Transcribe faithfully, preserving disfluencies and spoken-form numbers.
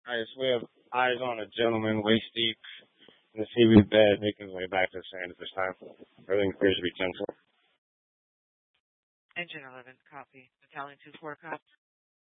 Alright, so we have eyes on a gentleman waist deep in the seaweed bed, making his way back to the sand at this time. Everything appears to be ten four. Engine eleven, copy. Battalion two four, copy.